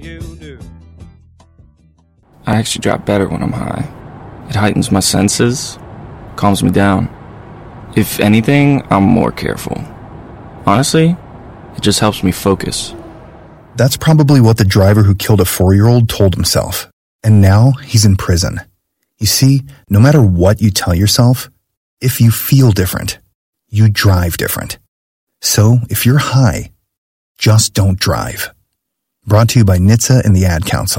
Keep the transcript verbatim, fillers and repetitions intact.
You do. I actually drive better when I'm high. It heightens my senses, calms me down. If anything, I'm more careful. Honestly, it just helps me focus. That's probably what the driver who killed a four-year-old told himself. And now he's in prison. You see, no matter what you tell yourself, if you feel different, you drive different. So if you're high, just don't drive. Brought to you by N H T S A and the Ad Council.